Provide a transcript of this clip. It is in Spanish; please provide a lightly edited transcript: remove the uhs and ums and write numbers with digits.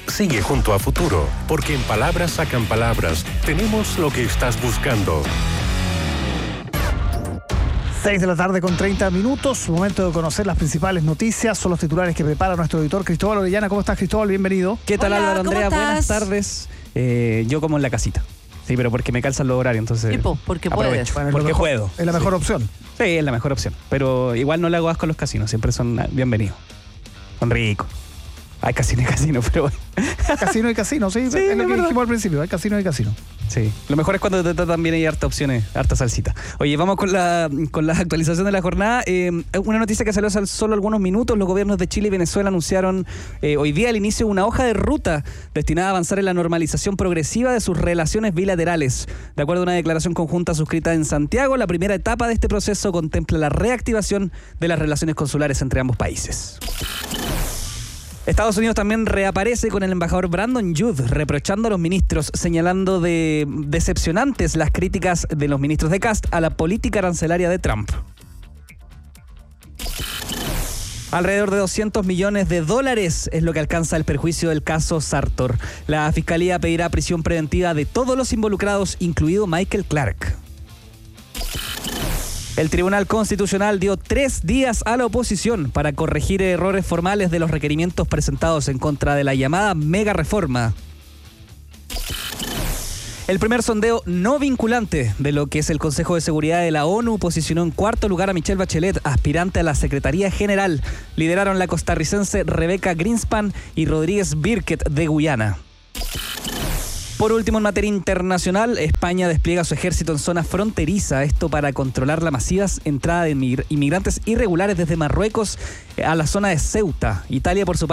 sigue junto a Futuro, porque en palabras sacan palabras. Tenemos lo que estás buscando. 6 de la tarde con 30 minutos, momento de conocer las principales noticias, son los titulares que prepara nuestro editor Cristóbal Orellana. ¿Cómo estás, Cristóbal? Bienvenido. ¿Qué tal, Hola, Álvaro, Andrea? ¿cómo Buenas estás? tardes. Yo como en la casita. Sí, pero porque me calzan los horarios, entonces Tipo, porque aprovecho. puedes. Bueno, es Porque lo mejor, puedo. Es la mejor opción. Sí, es la mejor opción. Pero igual no le hago asco a los casinos, siempre son bienvenidos. Son ricos. Hay casino y casino, pero bueno. Casino y casino, sí, Sí, es lo es que verdad. dijimos al principio, hay casino y casino. Sí, lo mejor es cuando te tratan bien y hay harta opciones, harta salsita. Oye, vamos con la actualización de la jornada. Una noticia que salió hace solo algunos minutos. Los gobiernos de Chile y Venezuela anunciaron hoy día el inicio de una hoja de ruta destinada a avanzar en la normalización progresiva de sus relaciones bilaterales. De acuerdo a una declaración conjunta suscrita en Santiago, la primera etapa de este proceso contempla la reactivación de las relaciones consulares entre ambos países. Estados Unidos también reaparece con el embajador Brandon Judd reprochando a los ministros, señalando de decepcionantes las críticas de los ministros de Cast a la política arancelaria de Trump. Alrededor de $200 millones es lo que alcanza el perjuicio del caso Sartor. La Fiscalía pedirá prisión preventiva de todos los involucrados, incluido Michael Clark. El Tribunal Constitucional dio 3 días a la oposición para corregir errores formales de los requerimientos presentados en contra de la llamada mega reforma. El primer sondeo no vinculante de lo que es el Consejo de Seguridad de la ONU posicionó en cuarto lugar a Michelle Bachelet, aspirante a la Secretaría General. Lideraron la costarricense Rebecca Greenspan y Rodríguez Birket de Guyana. Por último, en materia internacional, España despliega su ejército en zona fronteriza, esto para controlar la masiva entrada de inmigrantes irregulares desde Marruecos a la zona de Ceuta. Italia, por su parte,